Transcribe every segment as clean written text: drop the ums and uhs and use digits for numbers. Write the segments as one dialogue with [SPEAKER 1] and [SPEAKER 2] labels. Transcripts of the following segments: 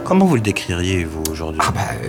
[SPEAKER 1] Comment vous le décririez, vous, aujourd'hui?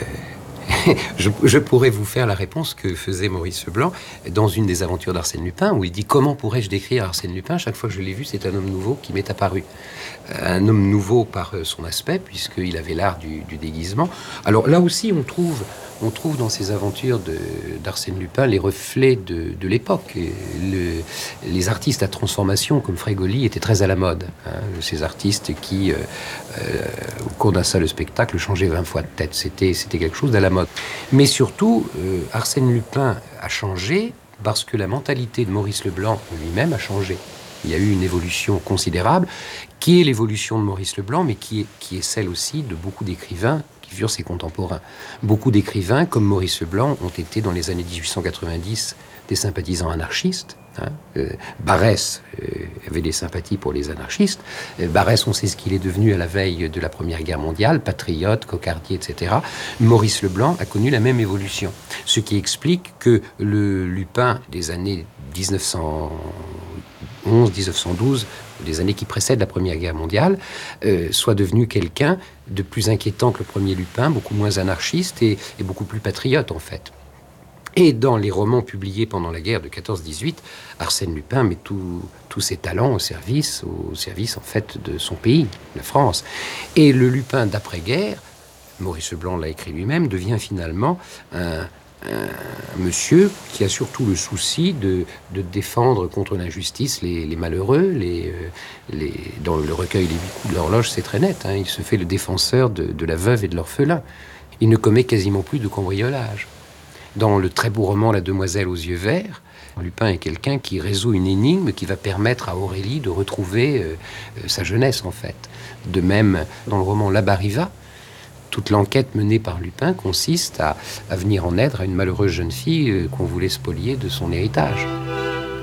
[SPEAKER 2] Je pourrais vous faire la réponse que faisait Maurice Leblanc dans une des aventures d'Arsène Lupin, où il dit: comment pourrais-je décrire Arsène Lupin? Chaque fois que je l'ai vu, c'est un homme nouveau qui m'est apparu. Un homme nouveau par son aspect, puisqu'il avait l'art du déguisement. Alors là aussi, on trouve dans ces aventures d'Arsène Lupin les reflets de l'époque. Les artistes à transformation comme Frégoli étaient très à la mode. Ces artistes qui, au cours d'un seul spectacle, changeaient 20 fois de tête. C'était quelque chose d'à la mode. Mais surtout, Arsène Lupin a changé parce que la mentalité de Maurice Leblanc lui-même a changé. Il y a eu une évolution considérable, qui est l'évolution de Maurice Leblanc, mais qui est celle aussi de beaucoup d'écrivains qui furent ses contemporains. Beaucoup d'écrivains, comme Maurice Leblanc, ont été dans les années 1890 des sympathisants anarchistes. Barrès avait des sympathies pour les anarchistes. Barrès, on sait ce qu'il est devenu à la veille de la Première Guerre mondiale, patriote, cocardier, etc. Maurice Leblanc a connu la même évolution. Ce qui explique que le Lupin des années 1911-1912, des années qui précèdent la Première Guerre mondiale, soit devenu quelqu'un de plus inquiétant que le premier Lupin, beaucoup moins anarchiste et beaucoup plus patriote, en fait. Et dans les romans publiés pendant la guerre de 14-18, Arsène Lupin met tous ses talents au service en fait de son pays, la France. Et le Lupin d'après-guerre, Maurice Leblanc l'a écrit lui-même, devient finalement un monsieur qui a surtout le souci de défendre contre l'injustice les malheureux. Dans le recueil Les 8 coups de l'horloge, c'est très net. Il se fait le défenseur de la veuve et de l'orphelin. Il ne commet quasiment plus de cambriolage. Dans le très beau roman La Demoiselle aux yeux verts, Lupin est quelqu'un qui résout une énigme qui va permettre à Aurélie de retrouver sa jeunesse, en fait. De même, dans le roman La Bariva, toute l'enquête menée par Lupin consiste à venir en aide à une malheureuse jeune fille qu'on voulait spolier de son héritage.